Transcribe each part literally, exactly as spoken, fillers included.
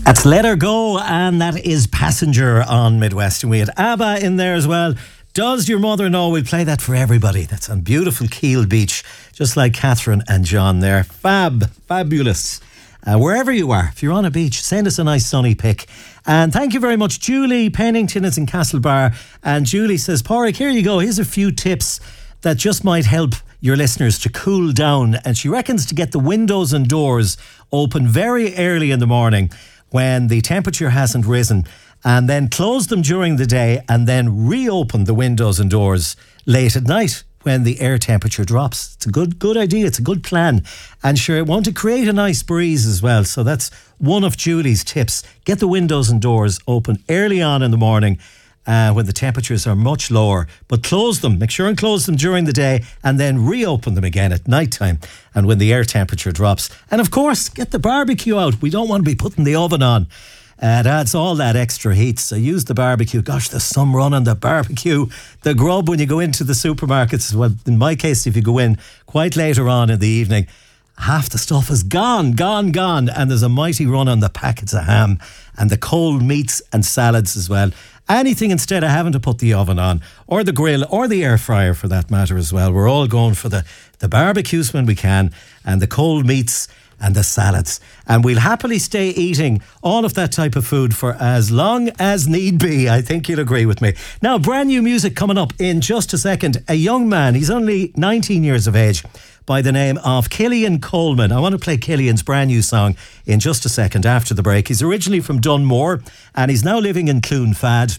That's Let Her Go, and that is Passenger on Midwest. And we had ABBA in there as well. Does Your Mother Know? We'll play that for everybody. That's on beautiful Keel Beach, just like Catherine and John there. Fab, fabulous. Uh, wherever you are, if you're on a beach, send us a nice sunny pic. And thank you very much. Julie Pennington is in Castlebar, and Julie says, Pádraig, here you go. Here's a few tips that just might help your listeners to cool down. And she reckons to get the windows and doors open very early in the morning when the temperature hasn't risen, and then close them during the day, and then reopen the windows and doors late at night when the air temperature drops. It's a good good idea. It's a good plan. And sure, it want to create a nice breeze as well. So that's one of Julie's tips. Get the windows and doors open early on in the morning uh, when the temperatures are much lower. But close them. Make sure and close them during the day, and then reopen them again at night time and when the air temperature drops. And of course, get the barbecue out. We don't want to be putting the oven on. Uh, it adds all that extra heat. So use the barbecue. Gosh, there's some run on the barbecue. The grub when you go into the supermarkets. Well, in my case, if you go in quite later on in the evening, half the stuff is gone, gone, gone. And there's a mighty run on the packets of ham and the cold meats and salads as well. Anything instead of having to put the oven on, or the grill, or the air fryer for that matter as well. We're all going for the, the barbecues when we can, and the cold meats and the salads. And we'll happily stay eating all of that type of food for as long as need be. I think you'll agree with me. Now, brand new music coming up in just a second. A young man, he's only nineteen years of age, by the name of Killian Coleman. I want to play Killian's brand new song in just a second after the break. He's originally from Dunmore, and he's now living in Clonfad.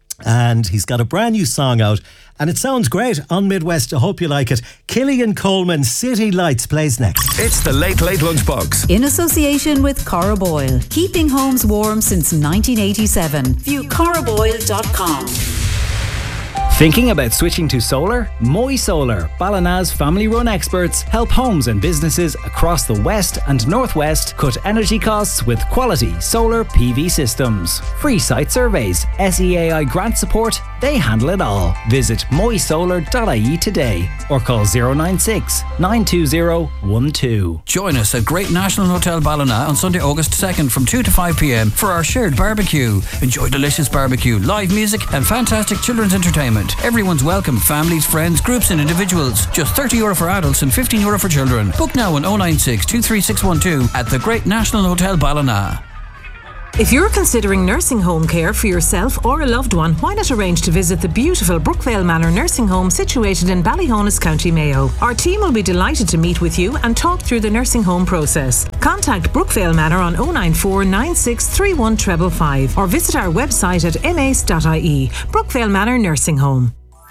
And he's got a brand new song out, and it sounds great on Midwest. I hope you like it. Killian Coleman, City Lights, plays next. It's the Late Late Lunchbox. In association with Cora Boyle. Keeping homes warm since nineteen eighty-seven. View cora boyle dot com. Thinking about switching to solar? Moy Solar, Ballina's family-run experts, help homes and businesses across the West and Northwest cut energy costs with quality solar P V systems. Free site surveys, S E A I grant support, they handle it all. Visit moy solar dot I E today or call zero nine six, nine two zero, one two. Join us at Great National Hotel Ballina on Sunday, August second from two to five p.m. for our shared barbecue. Enjoy delicious barbecue, live music and fantastic children's entertainment. Everyone's welcome, families, friends, groups and individuals. Just thirty euro for adults and fifteen euro for children. Book now on oh nine six, two three six one two at the Great National Hotel Ballina. If you're considering nursing home care for yourself or a loved one, why not arrange to visit the beautiful Brookvale Manor Nursing Home situated in Ballyhonus, County Mayo. Our team will be delighted to meet with you and talk through the nursing home process. Contact Brookvale Manor on oh nine four, nine six three one five five five or visit our website at m a c e dot i e. Brookvale Manor Nursing Home.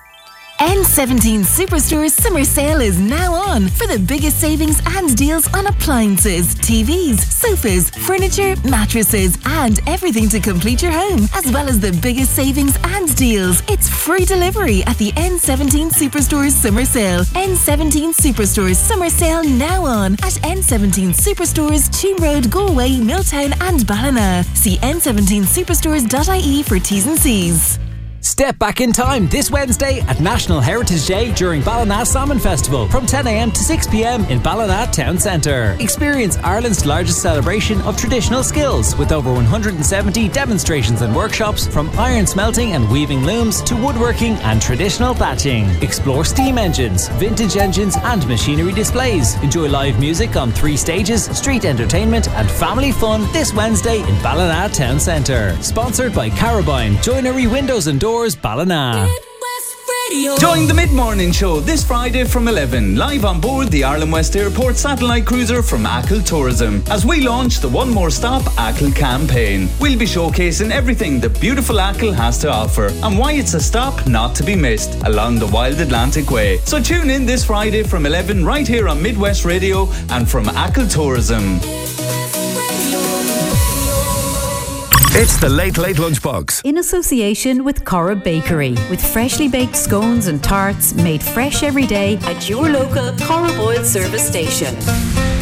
N seventeen Superstore's summer sale is now on for the biggest savings and deals on appliances, T Vs, sofas, furniture, mattresses and everything to complete your home, as well as the biggest savings and deals. It's free delivery at the N seventeen Superstore's summer sale. N seventeen Superstore's summer sale now on at N seventeen Superstores, Cheam Road, Galway, Milltown and Ballina. See n seventeen superstores dot I E for T's and C's. Step back in time this Wednesday at National Heritage Day during Ballina Salmon Festival from ten a.m. to six p.m. in Ballina Town Centre. Experience Ireland's largest celebration of traditional skills with over one hundred seventy demonstrations and workshops, from iron smelting and weaving looms to woodworking and traditional thatching. Explore steam engines, vintage engines and machinery displays. Enjoy live music on three stages, street entertainment and family fun this Wednesday in Ballina Town Centre. Sponsored by Carabine, Joinery Windows and Doors, Ballina. Join the Mid-Morning Show this Friday from eleven, live on board the Ireland West Airport satellite cruiser from Achill Tourism, as we launch the One More Stop Achill campaign. We'll be showcasing everything that beautiful Achill has to offer and why it's a stop not to be missed along the Wild Atlantic Way. So tune in this Friday from eleven right here on Midwest Radio and from Achill Tourism. It's the Late Late Lunchbox. In association with Cora Bakery, with freshly baked scones and tarts made fresh every day at your local Cora Boyle service station.